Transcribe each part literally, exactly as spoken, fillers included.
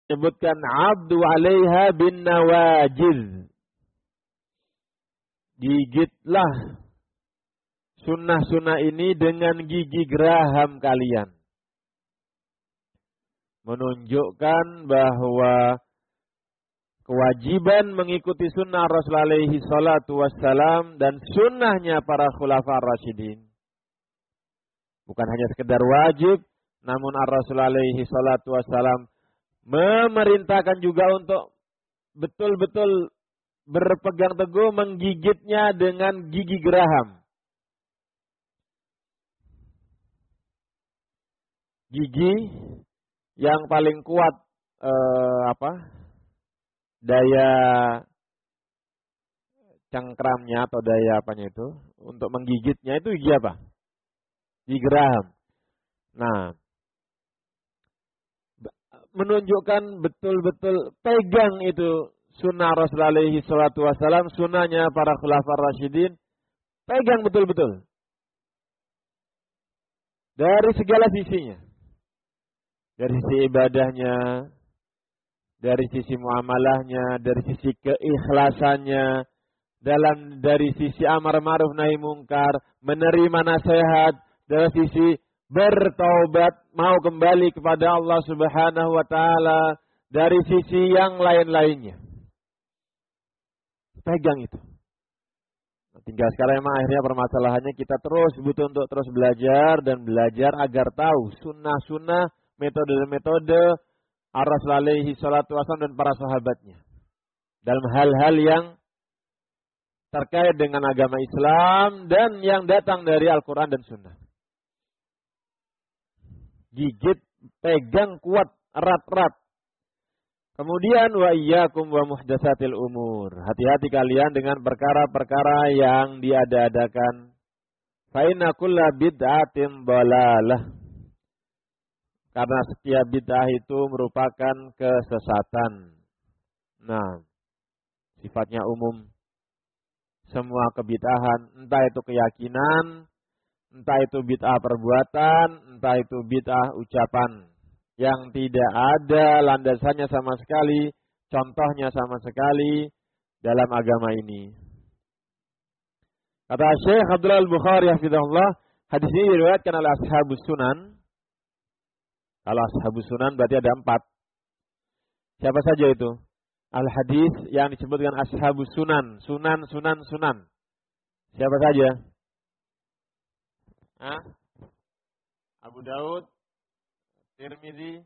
Sebutkan abdu alaiha bin nawajiz. Gigitlah sunnah-sunnah ini dengan gigi geraham kalian. Menunjukkan bahwa kewajiban mengikuti sunnah Rasul alaihi salatu wassalam dan sunnahnya para khulafa rasyidin. Bukan hanya sekedar wajib, namun Rasul alaihi salatu wassalam memerintahkan juga untuk betul-betul berpegang teguh menggigitnya dengan gigi geraham. Gigi yang paling kuat eh, apa? Daya cengkramnya atau daya apanya itu untuk menggigitnya itu gigi apa? Gigi geraham. Nah, menunjukkan betul-betul pegang itu sunnah Rasul alaihi salatu wassalam, sunnahnya para khulafaur rasyidin, pegang betul-betul. Dari segala sisinya. Dari sisi ibadahnya, dari sisi muamalahnya, dari sisi keikhlasannya, dalam dari sisi amar ma'ruf nahi mungkar, menerima nasihat, dari sisi bertaubat, mau kembali kepada Allah Subhanahu wa taala, dari sisi yang lain-lainnya. Pegang itu. Tinggal sekarang memang akhirnya permasalahannya kita terus butuh untuk terus belajar dan belajar agar tahu sunnah-sunnah, metode-metode Ar-Rasul alaihi salatu wassalam dan para sahabatnya. Dalam hal-hal yang terkait dengan agama Islam dan yang datang dari Al-Quran dan Sunnah. Gigit, pegang kuat, erat-erat. Kemudian wa iyyakum wa muhdatsatil umur. Hati-hati kalian dengan perkara-perkara yang diada-adakan. Fa inna kulla bid'atin dhalalah. Karena setiap bid'ah itu merupakan kesesatan. Nah, sifatnya umum. Semua kebid'ahan, entah itu keyakinan, entah itu bid'ah perbuatan, entah itu bid'ah ucapan. Yang tidak ada landasannya sama sekali, contohnya sama sekali dalam agama ini. Kata Syekh Abdullah Al-Bukhari hafizahullah, hadis ini diriwayatkan oleh Ashabus Sunan. Kalau Ashabus Sunan berarti ada empat. Siapa saja itu? Al-hadis yang disebutkan Ashabus Sunan, Sunan, Sunan, Sunan. Siapa saja? Hah? Abu Daud, Tirmidzi,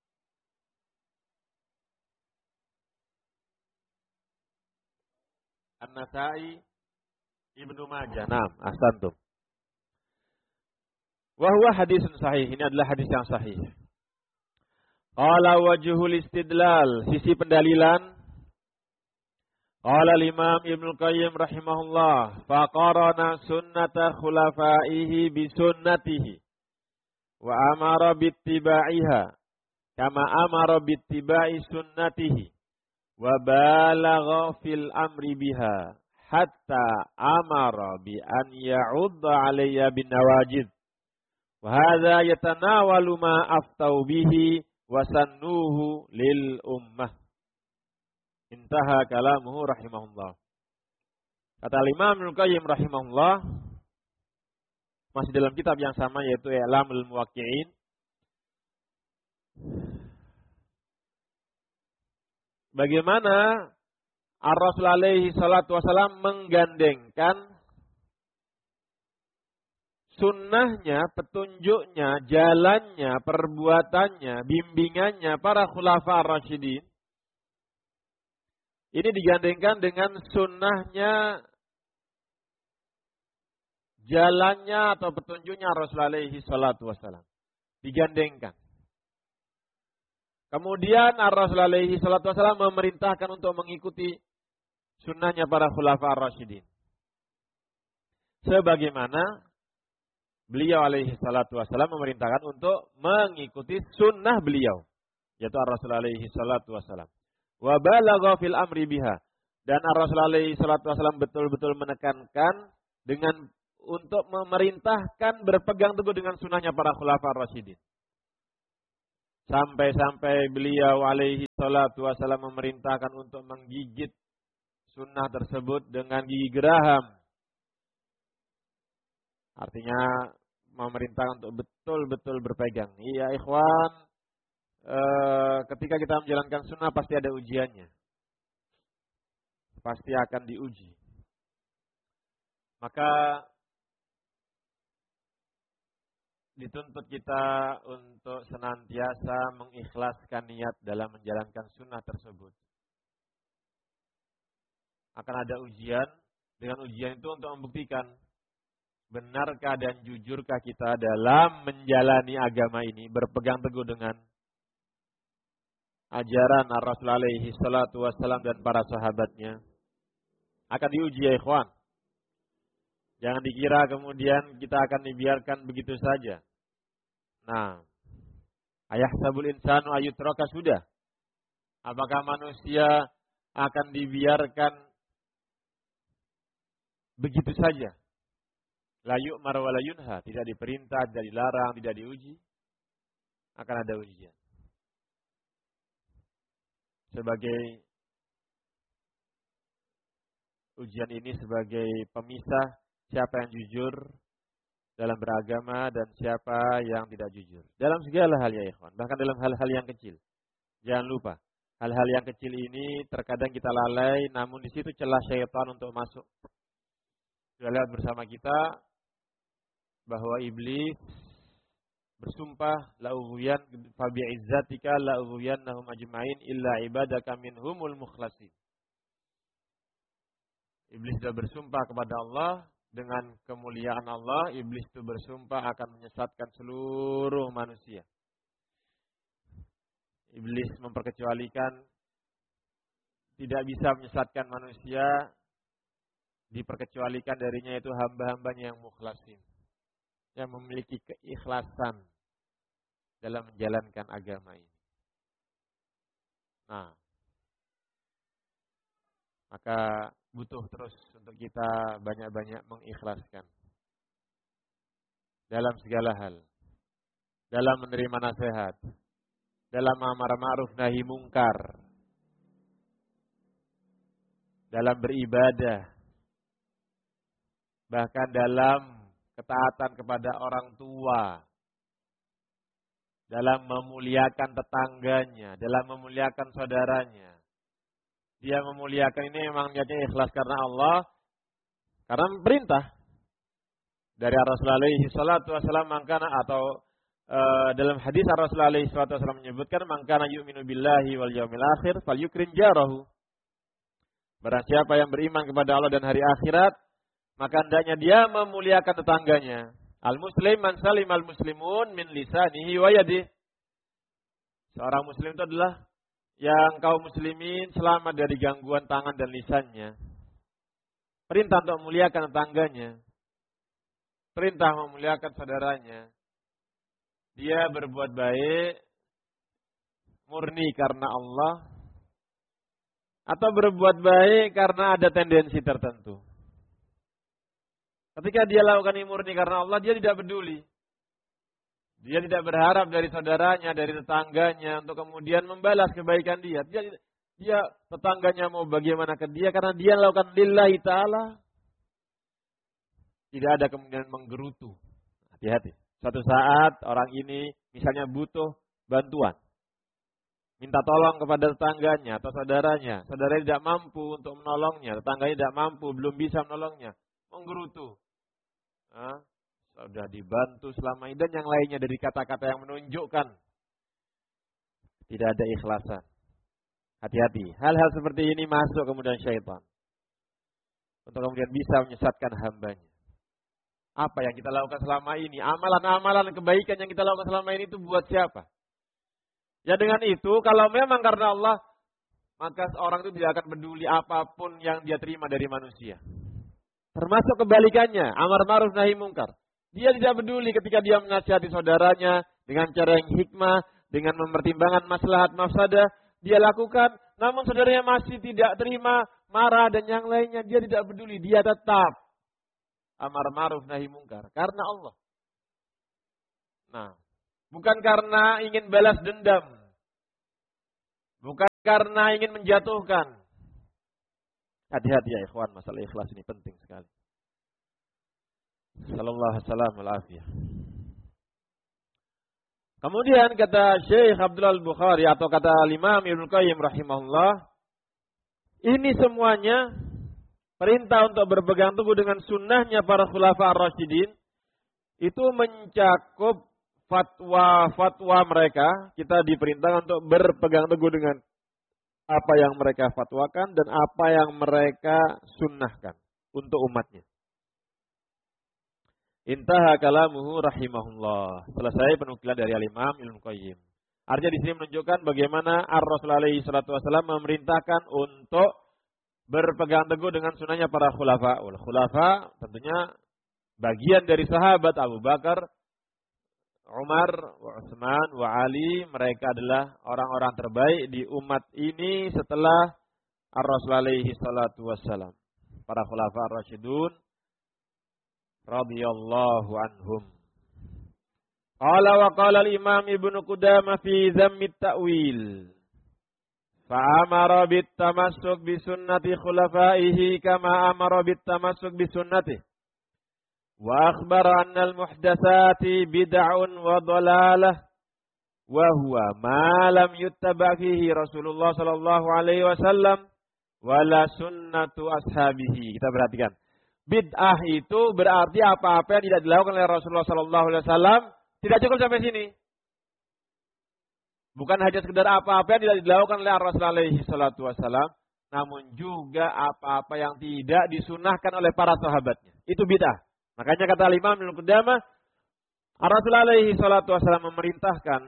An-Nasa'i, Ibnu Majah. Naam, ahsantum. Wa huwa hadisun sahih. Ini adalah hadis yang sahih. Qala wajhul istidlal, sisi pendalilan. Qala al-Imam Ibnu Qayyim rahimahullah, faqarana sunnata khulafaihi bi sunnatihi wa amara bittiba'iha kama amara bittiba'i sunnatihi wa balagha fil amri biha hatta amara bi an ya'udda 'alayya bin nawajid wa hadza yatanawalu ma aftau bihi wa sannuhu lil ummah. Intaha kalamuhu rahimahullah. Kata Imam Ibnu Qayyim rahimahullah, masih dalam kitab yang sama yaitu I'lamul Muwaqqi'in. Bagaimana Ar-Rasul alaihi salatu wasallam menggandengkan sunnahnya, petunjuknya, jalannya, perbuatannya, bimbingannya para khulafa ar-rasyidin. Ini digandengkan dengan sunnahnya, jalannya atau petunjuknya Rasul alaihi salatu wassalam. Digandengkan. Kemudian Rasul alaihi salatu wassalam memerintahkan untuk mengikuti sunnahnya para khulafa ar-rasyidin. Sebagaimana beliau alaihi salatu wassalam memerintahkan untuk mengikuti sunnah beliau. Yaitu Rasul alaihi salatu wassalam. Wa balagha fil amri biha. Dan Rasul alaihi salatu wassalam betul-betul menekankan dengan untuk memerintahkan berpegang teguh dengan sunnahnya para khulafa ar-rasyidin. Sampai-sampai beliau alaihi salatu wassalam memerintahkan untuk menggigit sunnah tersebut dengan gigi geraham. Artinya memerintahkan untuk betul-betul berpegang. Iya ikhwan, e, ketika kita menjalankan sunnah pasti ada ujiannya. Pasti akan diuji. Maka dituntut kita untuk senantiasa mengikhlaskan niat dalam menjalankan sunnah tersebut. Akan ada ujian, dengan ujian itu untuk membuktikan benarkah dan jujurkah kita dalam menjalani agama ini, berpegang teguh dengan ajaran Rasul alaihi salatu wassalam dan para sahabatnya. Akan diuji ya ikhwan. Jangan dikira kemudian kita akan dibiarkan begitu saja. Nah, ayahsabul insanu ayyutraka sudah. Apakah manusia akan dibiarkan begitu saja? La yu'mar wa la yunha, tidak diperintah, tidak dilarang, tidak diuji. Akan ada ujian. Sebagai ujian ini sebagai pemisah siapa yang jujur dalam beragama dan siapa yang tidak jujur. Dalam segala hal ya ikhwan, bahkan dalam hal-hal yang kecil. Jangan lupa, hal-hal yang kecil ini terkadang kita lalai, namun di situ celah syaitan untuk masuk. Sudah lihat bersama kita bahwa iblis bersumpah la ughwiyan fa bi'izzatika la ughwiyannahum ajma'in illa ibadaka minhumul mukhlasin. Iblis sudah bersumpah kepada Allah, dengan kemuliaan Allah, iblis itu bersumpah akan menyesatkan seluruh manusia. Iblis memperkecualikan, tidak bisa menyesatkan manusia, diperkecualikan darinya itu hamba-hambanya yang mukhlasin, yang memiliki keikhlasan dalam menjalankan agama ini. Nah, maka butuh terus untuk kita banyak-banyak mengikhlaskan dalam segala hal, dalam menerima nasihat, dalam amar ma'ruf nahi mungkar, dalam beribadah, bahkan dalam ketaatan kepada orang tua, dalam memuliakan tetangganya, dalam memuliakan saudaranya. Dia memuliakan ini memang niatnya ikhlas karena Allah, karena perintah dari Rasulullah alaihi salatu wasallam, mangkana atau uh, dalam hadis Rasulullah alaihi salatu wasallam menyebutkan mangkana yu'minu billahi wal yaumil akhir falyukrim jarahu. Barang siapa yang beriman kepada Allah dan hari akhirat, maka hendaknya dia memuliakan tetangganya. Al-muslim man salim al-muslimun min lisanihi wa yadihi. Seorang muslim itu adalah yang kaum muslimin selamat dari gangguan tangan dan lisannya. Perintah untuk memuliakan tetangganya. Perintah memuliakan saudaranya. Dia berbuat baik murni karena Allah, atau berbuat baik karena ada tendensi tertentu. Ketika dia lakukan ini murni karena Allah, dia tidak peduli. Dia tidak berharap dari saudaranya, dari tetangganya untuk kemudian membalas kebaikan dia. Dia, dia tetangganya mau bagaimana ke dia karena dia lakukan lillahi ta'ala. Tidak ada kemudian menggerutu. Hati-hati. Suatu saat orang ini misalnya butuh bantuan. Minta tolong kepada tetangganya atau saudaranya. Saudaranya tidak mampu untuk menolongnya. Tetangganya tidak mampu, belum bisa menolongnya. Menggerutu. Hah? Sudah dibantu selama ini dan yang lainnya dari kata-kata yang menunjukkan tidak ada ikhlasan. Hati-hati. Hal-hal seperti ini masuk kemudian syaitan. Untuk kemudian bisa menyesatkan hambanya. Apa yang kita lakukan selama ini? Amalan-amalan kebaikan yang kita lakukan selama ini itu buat siapa? Ya dengan itu, kalau memang karena Allah, maka seorang itu tidak akan peduli apapun yang dia terima dari manusia. Termasuk kebalikannya, amar ma'ruf nahi mungkar. Dia tidak peduli ketika dia menasihati saudaranya dengan cara yang hikmah, dengan mempertimbangkan maslahat mafsadah, dia lakukan. Namun saudaranya masih tidak terima, marah dan yang lainnya, dia tidak peduli. Dia tetap amar ma'ruf nahi mungkar karena Allah. Nah, Bukan karena ingin balas dendam. Bukan karena ingin menjatuhkan. Hati-hati ya ikhwan, masalah ikhlas ini penting sekali. Sallallahu alaihi wasallam. Kemudian kata Syekh Abdul Bukhari atau kata Imam Ibnu Qayyim rahimahullah, ini semuanya perintah untuk berpegang teguh dengan sunnahnya para khulafa ar-rasyidin itu mencakup fatwa-fatwa mereka. Kita diperintahkan untuk berpegang teguh dengan apa yang mereka fatwakan dan apa yang mereka sunnahkan untuk umatnya. Intaha kalamuhu rahimahullah. Selesai penukilan dari Al-Imam Ibnu Qayyim. Artinya di sini menunjukkan bagaimana Ar-Rasul alaihi salatu wasallam memerintahkan untuk berpegang teguh dengan sunnahnya para khulafa. Khulafa tentunya bagian dari sahabat Abu Bakar, Umar, Utsman, wa Ali. Mereka adalah orang-orang terbaik di umat ini setelah Ar-Rasul alaihi salatu wassalam. Para khulafa ar-rasyidun radhiyallahu anhum. Qala wa qala al-Imam Ibnu Qudamah fi Dhammi at-Ta'wil. Fa'amara bit-tamassuk bi sunnati khulafaihi kama amara bit-tamassuk bi sunnatihi. Wa akhbara anna al-muhdatsati bid'un wa dhalalah wa huwa ma lam yuttaba fihi Rasulullah sallallahu alaihi wasallam wala sunnatu ashabihi. Kita perhatikan. Bid'ah itu berarti apa-apa yang tidak dilakukan oleh Rasulullah sallallahu alaihi wasallam. Tidak cukup sampai sini. Bukan hanya sekedar apa-apa yang tidak dilakukan oleh Rasulullah alaihi salatu wasallam, namun juga apa-apa yang tidak disunahkan oleh para sahabatnya. Itu bid'ah. Makanya kata Imam Ibnu Qudamah, Rasulullah alaihi salatu wasallam memerintahkan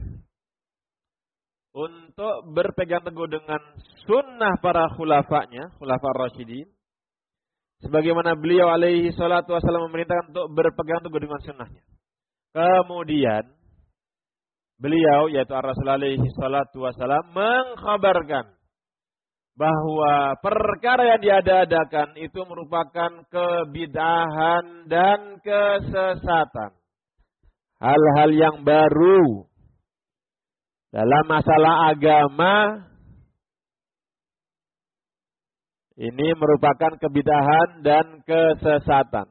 untuk berpegang teguh dengan sunnah para khulafanya, khulafa ar-rasyidin. Sebagaimana beliau alaihi salatu wasallam memerintahkan untuk berpegang teguh dengan sunnahnya. Kemudian beliau yaitu Rasulullah alaihi salatu wasallam mengkhabarkan bahwa perkara yang diada-adakan itu merupakan kebid'ahan dan kesesatan. Hal-hal yang baru dalam masalah agama ini merupakan kebid'ahan dan kesesatan.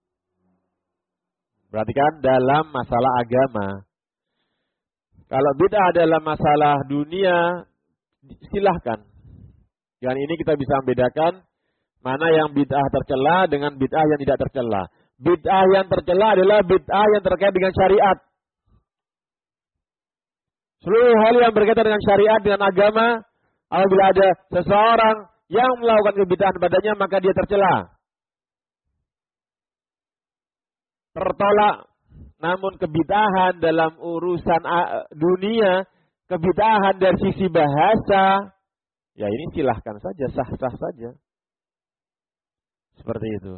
Perhatikan dalam masalah agama. Kalau bid'ah dalam masalah dunia, silahkan. Dengan ini kita bisa membedakan mana yang bid'ah tercela dengan bid'ah yang tidak tercela. Bid'ah yang tercela adalah bid'ah yang terkait dengan syariat. Seluruh hal yang berkaitan dengan syariat, dengan agama, apabila ada seseorang yang melakukan kebid'ahan padanya, maka dia tercela. Tertolak. Namun kebid'ahan dalam urusan dunia, kebid'ahan dari sisi bahasa, ya ini silahkan saja, sah-sah saja. Seperti itu.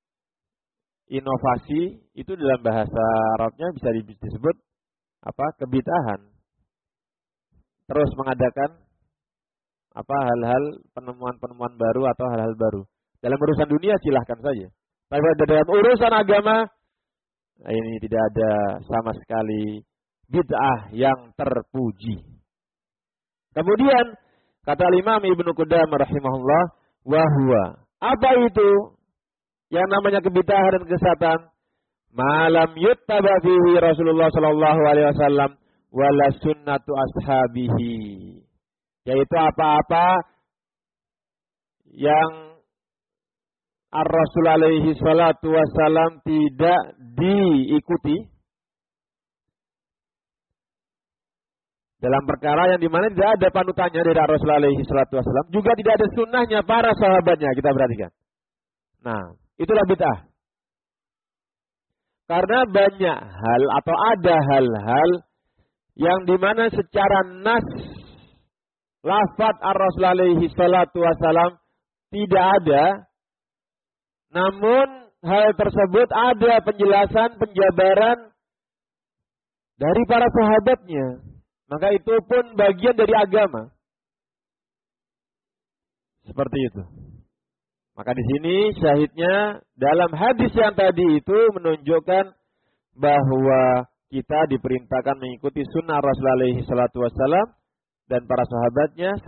Inovasi itu dalam bahasa Arabnya bisa disebut apa? Kebid'ahan. Terus mengadakan apa hal-hal penemuan-penemuan baru atau hal-hal baru. Dalam urusan dunia silahkan saja. Tapi dalam urusan agama ini tidak ada sama sekali bid'ah yang terpuji. Kemudian kata Imam Ibnu Qudamah rahimahullah, wahwa. Apa itu yang namanya kebid'ahan dan kesesatan? Malam yuttaba fihi Rasulullah sallallahu alaihi wasallam wala sunnatu ashabihi. Yaitu apa-apa yang Ar-Rasul alaihi salatu wasallam tidak diikuti dalam perkara yang dimana tidak ada panutannya dari Ar-Rasul alaihi salatu wasallam, juga tidak ada sunnahnya para sahabatnya. Kita perhatikan. Nah, itulah bid'ah. Karena banyak hal atau ada hal-hal yang dimana secara nas lafaz Ar-Rasul alaihi salatu wasallam tidak ada. Namun hal tersebut ada penjelasan, penjabaran dari para sahabatnya. Maka itu pun bagian dari agama. Seperti itu. Maka di sini syahidnya dalam hadis yang tadi itu menunjukkan bahwa kita diperintahkan mengikuti sunnah Rasulullah alaihi salatu wassalam dan para sahabatnya